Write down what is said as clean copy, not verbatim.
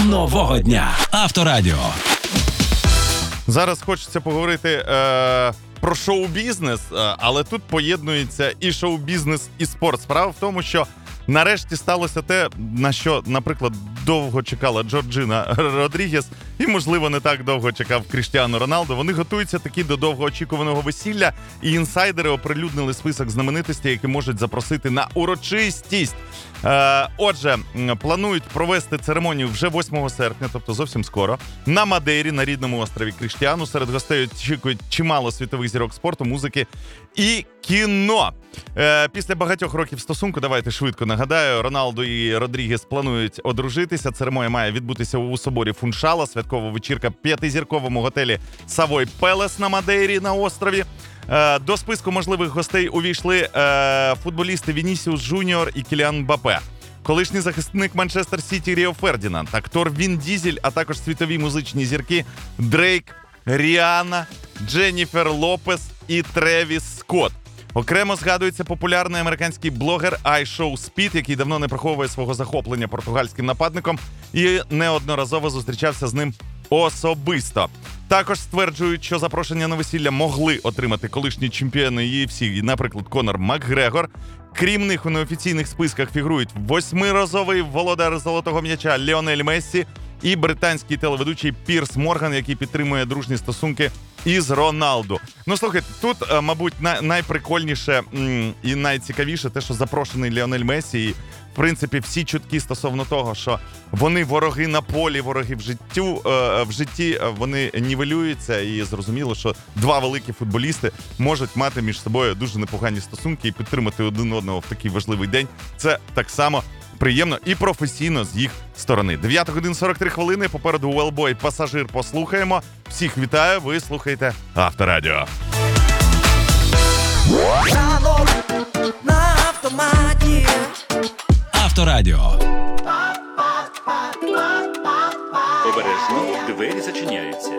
нового дня. Авторадіо. Зараз хочеться поговорити про шоу-бізнес, але тут поєднується і шоу-бізнес, і спорт. Справа в тому, що нарешті сталося те, на що, наприклад, довго чекала Джорджина Родрігес і, можливо, не так довго чекав Кріштіану Роналдо. Вони готуються таки до довгоочікуваного весілля, і інсайдери оприлюднили список знаменитостей, які можуть запросити на урочистість. Отже, планують провести церемонію вже 8 серпня, тобто зовсім скоро, на Мадейрі, на рідному острові Кріштіану. Серед гостей очікують чимало світових зірок спорту, музики і кіно. Після багатьох років стосунку, давайте швидко нагадаю, Роналдо і Родрігес планують одружитися. Церемонія має відбутися у соборі Фуншала, святкова вечірка в 5-зірковому готелі Savoy Palace на Мадейрі на острові. До списку можливих гостей увійшли футболісти Вінісіус Джуніор і Кіліан Мбаппе, колишній захисник Манчестер Сіті Ріо Фердінанд, актор Він Дізель, а також світові музичні зірки Дрейк, Ріанна, Дженніфер Лопес і Тревіс Скотт. Окремо згадується популярний американський блогер iShow Speed, який давно не приховує свого захоплення португальським нападником і неодноразово зустрічався з ним особисто. Також стверджують, що запрошення на весілля могли отримати колишні чемпіони UFC, наприклад, Конор Макгрегор. Крім них, у неофіційних списках фігурують 8-разовий володар золотого м'яча Ліонель Мессі і британський телеведучий Пірс Морган, який підтримує дружні стосунки із Роналду. Ну, слухайте, тут, мабуть, найприкольніше і найцікавіше те, що запрошений Ліонель Мессі. І, в принципі, всі чутки стосовно того, що вони вороги на полі, вороги в житті, вони нівелюються. І зрозуміло, що два великі футболісти можуть мати між собою дуже непогані стосунки і підтримати один одного в такий важливий день. Це так само приємно і професійно з їх сторони. 9 годин 43 хвилини. Попереду Wellboy «Пасажир» послухаємо. Всіх вітаю, ви слухаєте Авторадіо. На автоматі. Авторадіо. Обережно, двері зачиняються.